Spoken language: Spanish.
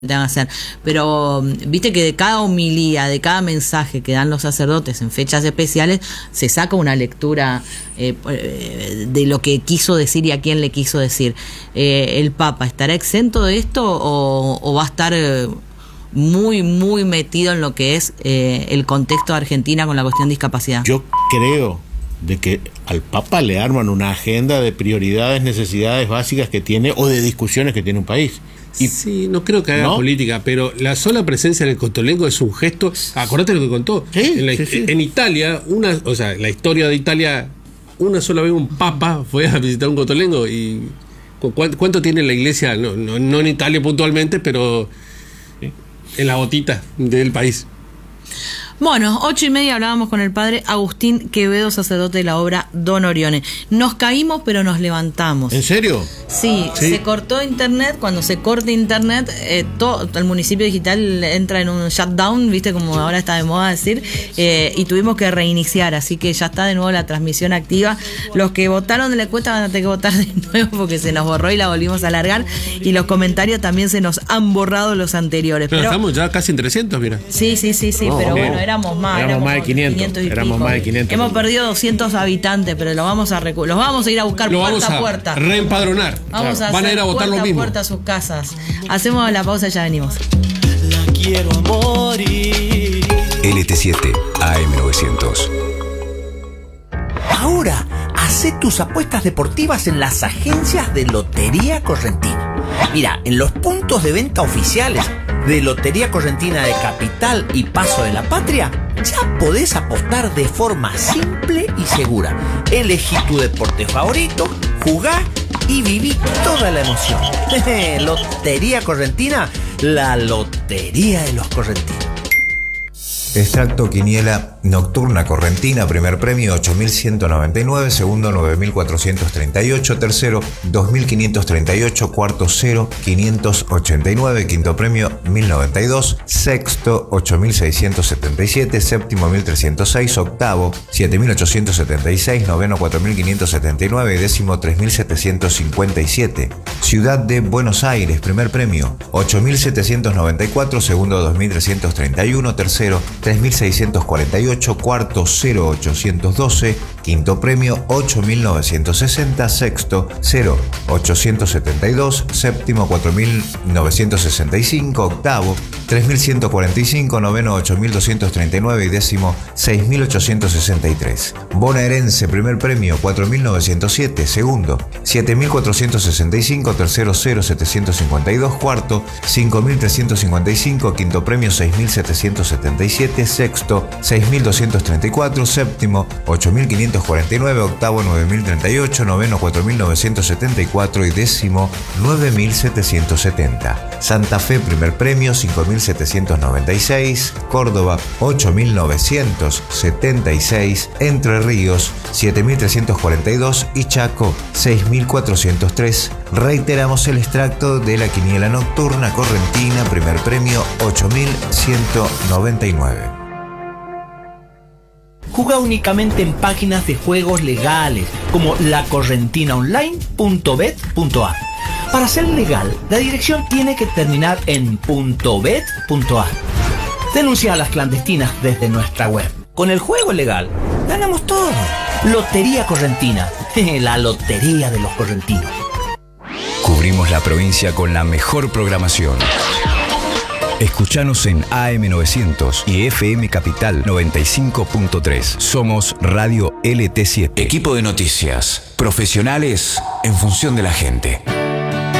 tengan que hacer, pero viste que de cada homilía, de cada mensaje que dan los sacerdotes en fechas especiales, se saca una lectura de lo que quiso decir y a quién le quiso decir. ¿El Papa estará exento de esto o va a estar muy metido en lo que es el contexto de Argentina con la cuestión de discapacidad? Yo creo de que al Papa le arman una agenda de prioridades, necesidades básicas que tiene o de discusiones que tiene un país. Sí, no creo que haga política, pero la sola presencia en el Cotolengo es un gesto. Acordate lo que contó. Sí, en Italia, la historia de Italia, una sola vez un papa fue a visitar un Cotolengo. Y ¿cuánto tiene la iglesia? No en Italia puntualmente, pero en la botita del país. Bueno, 8:30 hablábamos con el padre Agustín Quevedo, sacerdote de la obra Don Orione. Nos caímos, pero nos levantamos. ¿En serio? Sí, se cortó internet. Cuando se corta internet, todo el municipio digital entra en un shutdown, viste, como ahora está de moda decir, y tuvimos que reiniciar, así que ya está de nuevo la transmisión activa. Los que votaron de la encuesta van a tener que votar de nuevo porque se nos borró y la volvimos a alargar, y los comentarios también se nos han borrado los anteriores. Pero estamos ya casi en 300, mira. Sí, pero bueno, éramos más de 500 éramos más de 500. Hemos perdido 200 habitantes, pero los vamos a ir a buscar puerta a puerta. Reempadronar. Van a ir a votar lo mismo. Puerta a sus casas. Hacemos la pausa y ya venimos. La quiero a morir. LT7 AM900. Ahora, hacé tus apuestas deportivas en las agencias de Lotería Correntina. Mira, en los puntos de venta oficiales de Lotería Correntina de Capital y Paso de la Patria, ya podés apostar de forma simple y segura. Elegí tu deporte favorito, jugá y viví toda la emoción. Lotería Correntina, la lotería de los correntinos. Extracto quiniela nocturna correntina, primer premio 8.199, segundo 9.438, tercero 2.538, cuarto 0.589, quinto premio 1.092, sexto 8.677, séptimo 1.306, octavo 7.876, noveno 4.579 y décimo 3.757. Ciudad de Buenos Aires, primer premio 8.794, segundo 2.331, tercero 3.648, cuarto 0.812, quinto premio 8.960, sexto 0.872, séptimo 4.965, octavo 3.145, noveno 8.239 y décimo 6.863. Bonaerense, primer premio 4.907, segundo 7.465, tercero 0.752, cuarto 5.355, quinto premio 6.777, sexto 6.234, séptimo 8.549, octavo 9.038, noveno 4.974 y décimo 9.770. Santa Fe, primer premio 5.796, Córdoba 8.976, Entre Ríos 7.342 y Chaco 6.403. Reiteramos el extracto de la quiniela nocturna correntina, primer premio 8.199. Juega únicamente en páginas de juegos legales como lacorrentinaonline.bet.ar. Para ser legal, la dirección tiene que terminar en .bet.ar. Denuncia a las clandestinas desde nuestra web. Con el juego legal, ganamos todo. Lotería Correntina, la lotería de los correntinos. Cubrimos la provincia con la mejor programación. Escuchanos en AM900 y FM Capital 95.3. Somos Radio LT7. Equipo de noticias. Profesionales en función de la gente.